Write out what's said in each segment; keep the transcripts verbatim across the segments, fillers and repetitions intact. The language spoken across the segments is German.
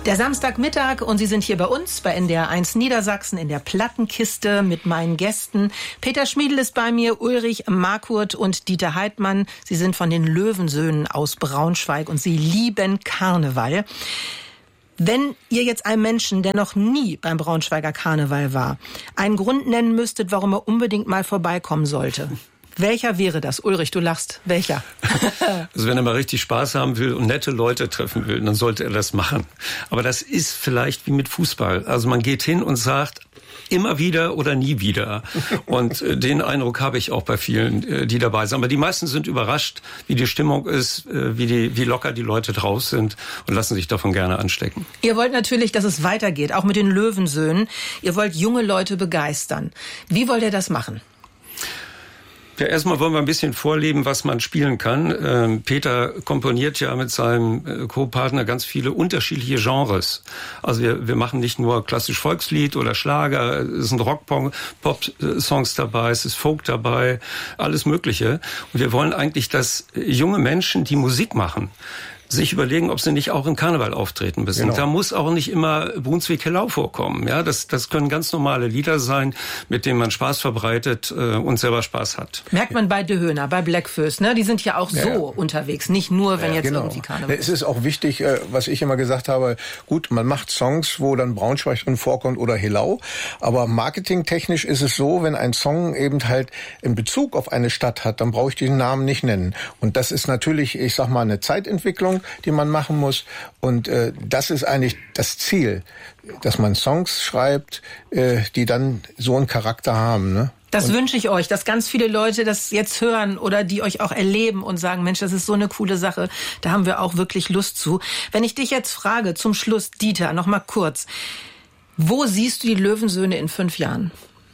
Der Samstagmittag und Sie sind hier bei uns bei N D R eins Niedersachsen in der Plattenkiste mit meinen Gästen. Peter Schmiedl ist bei mir, Ulrich Markurt und Dieter Heidmann. Sie sind von den Löwensöhnen aus Braunschweig und Sie lieben Karneval. Wenn ihr jetzt einem Menschen, der noch nie beim Braunschweiger Karneval war, einen Grund nennen müsstet, warum er unbedingt mal vorbeikommen sollte, welcher wäre das? Ulrich, du lachst. Welcher? Also wenn er mal richtig Spaß haben will und nette Leute treffen will, dann sollte er das machen. Aber das ist vielleicht wie mit Fußball. Also man geht hin und sagt, immer wieder oder nie wieder. Und äh, den Eindruck habe ich auch bei vielen, äh, die dabei sind. Aber die meisten sind überrascht, wie die Stimmung ist, äh, wie, die, wie locker die Leute drauf sind und lassen sich davon gerne anstecken. Ihr wollt natürlich, dass es weitergeht, auch mit den Löwensöhnen. Ihr wollt junge Leute begeistern. Wie wollt ihr das machen? Ja, erstmal wollen wir ein bisschen vorleben, was man spielen kann. Ähm, Peter komponiert ja mit seinem äh, Co-Partner ganz viele unterschiedliche Genres. Also wir, wir machen nicht nur klassisch Volkslied oder Schlager, es sind Rock-Pop-Songs dabei, es ist Folk dabei, alles Mögliche. Und wir wollen eigentlich, dass junge Menschen, die Musik machen, sich überlegen, ob sie nicht auch im Karneval auftreten müssen. Genau. Da muss auch nicht immer Brunswick-Hellau vorkommen. Ja, das, das können ganz normale Lieder sein, mit denen man Spaß verbreitet äh, und selber Spaß hat. Merkt man bei De Höhner, bei Blackfoes, ne? Die sind ja auch so ja, ja. unterwegs, nicht nur, wenn ja, jetzt genau. irgendwie Karneval ist. Es ist auch wichtig, äh, was ich immer gesagt habe, gut, man macht Songs, wo dann Braunschweig drin vorkommt oder Hellau, aber marketingtechnisch ist es so, wenn ein Song eben halt in Bezug auf eine Stadt hat, dann brauche ich den Namen nicht nennen. Und das ist natürlich, ich sag mal, eine Zeitentwicklung, die man machen muss. Und äh, das ist eigentlich das Ziel, dass man Songs schreibt, äh, die dann so einen Charakter haben, ne? Das wünsche ich euch, dass ganz viele Leute das jetzt hören oder die euch auch erleben und sagen, Mensch, das ist so eine coole Sache, da haben wir auch wirklich Lust zu. Wenn ich dich jetzt frage, zum Schluss, Dieter, noch mal kurz, wo siehst du die Löwensöhne in fünf Jahren?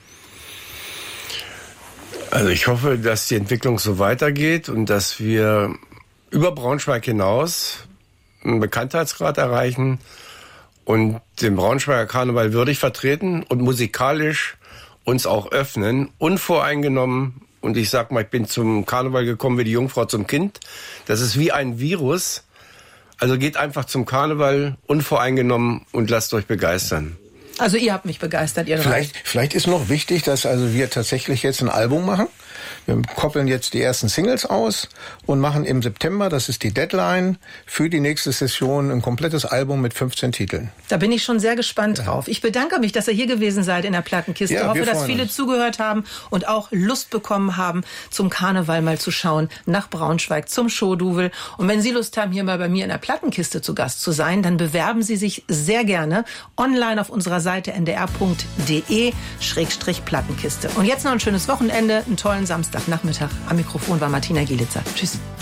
Also ich hoffe, dass die Entwicklung so weitergeht und dass wir über Braunschweig hinaus einen Bekanntheitsgrad erreichen und den Braunschweiger Karneval würdig vertreten und musikalisch uns auch öffnen, unvoreingenommen. Und ich sag mal, ich bin zum Karneval gekommen wie die Jungfrau zum Kind. Das ist wie ein Virus. Also geht einfach zum Karneval unvoreingenommen und lasst euch begeistern. Also ihr habt mich begeistert, ihr vielleicht, vielleicht ist noch wichtig, dass also wir tatsächlich jetzt ein Album machen. Wir koppeln jetzt die ersten Singles aus und machen im September, das ist die Deadline, für die nächste Session ein komplettes Album mit fünfzehn Titeln. Da bin ich schon sehr gespannt ja. drauf. Ich bedanke mich, dass ihr hier gewesen seid in der Plattenkiste. Ich ja, hoffe, dass viele uns. zugehört haben und auch Lust bekommen haben, zum Karneval mal zu schauen, nach Braunschweig, zum Showduvel. Und wenn Sie Lust haben, hier mal bei mir in der Plattenkiste zu Gast zu sein, dann bewerben Sie sich sehr gerne online auf unserer Seite n d r punkt d e schrägstrich Plattenkiste. Und jetzt noch ein schönes Wochenende, einen tollen Samstagnachmittag. Am Mikrofon war Martina Gielitzer. Tschüss.